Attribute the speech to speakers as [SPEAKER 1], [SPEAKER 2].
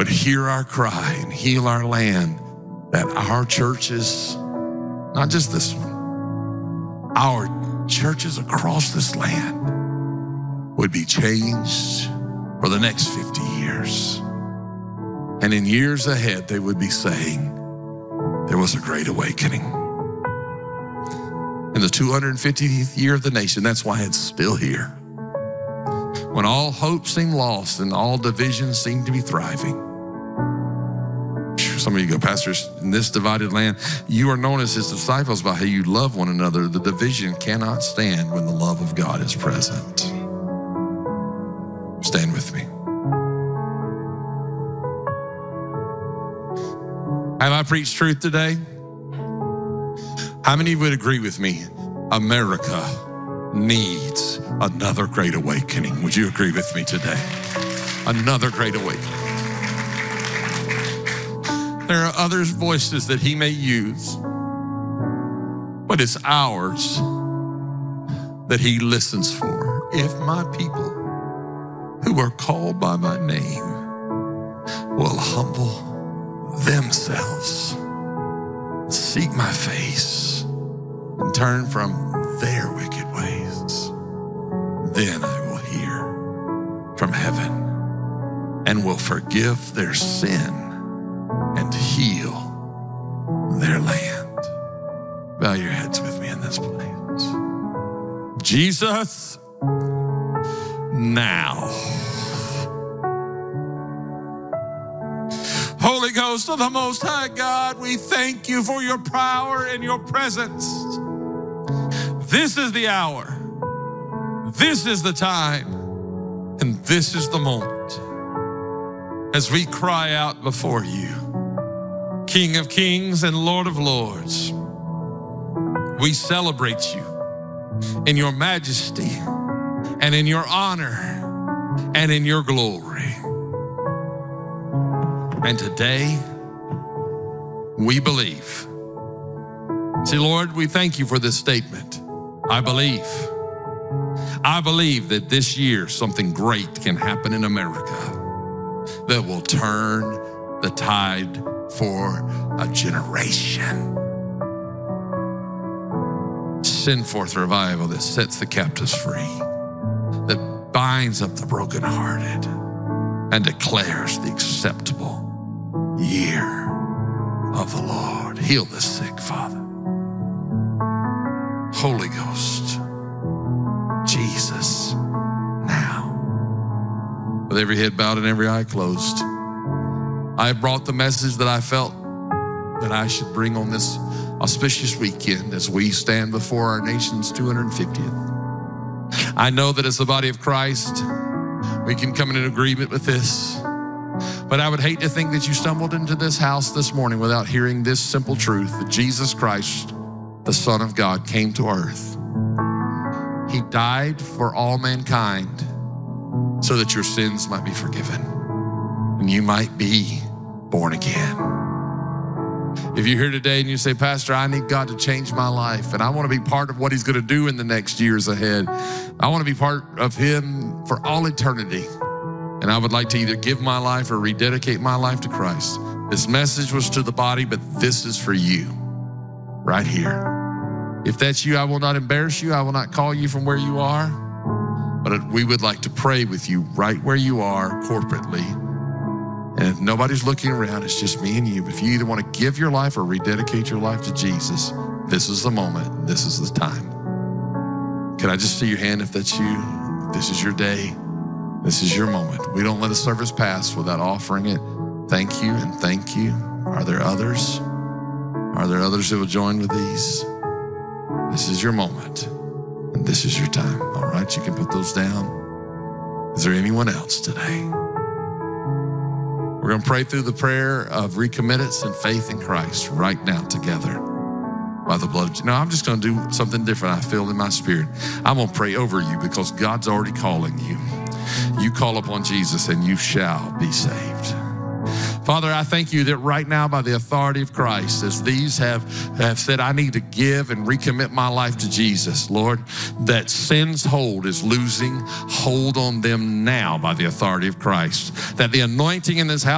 [SPEAKER 1] would hear our cry and heal our land, that our churches, not just this one, our churches across this land would be changed for the next 50 years. And in years ahead, they would be saying, there was a great awakening. In the 250th year of the nation, that's why it's still here. When all hope seemed lost and all divisions seemed to be thriving. Some of you go, pastors, in this divided land, you are known as his disciples by how you love one another. The division cannot stand when the love of God is present. Stand with me. Have I preached truth today? How many of you would agree with me? America needs another great awakening. Would you agree with me today? Another great awakening. There are others' voices that he may use, but it's ours that he listens for. If my people who are called by my name will humble themselves, seek my face, and turn from their wicked ways, then I will hear from heaven and will forgive their sin and heal their land. Bow your heads with me in this place. Jesus, now. Holy Ghost of the Most High God, we thank you for your power and your presence. This is the hour. This is the time. And this is the moment as we cry out before you. King of kings and Lord of lords, we celebrate you in your majesty and in your honor and in your glory. And today, we believe. See, Lord, we thank you for this statement. I believe. I believe that this year something great can happen in America that will turn the tide for a generation. Send forth revival that sets the captives free, that binds up the brokenhearted, and declares the acceptable year of the Lord. Heal the sick, Father. Holy Ghost, Jesus, now. With every head bowed and every eye closed, I brought the message that I felt that I should bring on this auspicious weekend as we stand before our nation's 250th. I know that as the body of Christ, we can come in agreement with this, but I would hate to think that you stumbled into this house this morning without hearing this simple truth, that Jesus Christ, the Son of God, came to earth. He died for all mankind so that your sins might be forgiven and you might be born again. If you're here today and you say, Pastor, I need God to change my life and I want to be part of what he's going to do in the next years ahead. I want to be part of him for all eternity. And I would like to either give my life or rededicate my life to Christ. This message was to the body, but this is for you right here. If that's you, I will not embarrass you. I will not call you from where you are, but we would like to pray with you right where you are corporately. And if nobody's looking around, it's just me and you. But if you either want to give your life or rededicate your life to Jesus, this is the moment. This is the time. Can I just see your hand if that's you? This is your day. This is your moment. We don't let a service pass without offering it. Thank you and thank you. Are there others? Are there others that will join with these? This is your moment and this is your time. All right, you can put those down. Is there anyone else today? We're going to pray through the prayer of recommittance and faith in Christ right now together by the blood of Jesus. No, I'm just going to do something different I feel in my spirit. I'm going to pray over you because God's already calling you. You call upon Jesus and you shall be saved. Father, I thank you that right now by the authority of Christ, as these have said, I need to give and recommit my life to Jesus, Lord, that sin's hold is losing hold on them now by the authority of Christ, that the anointing in this house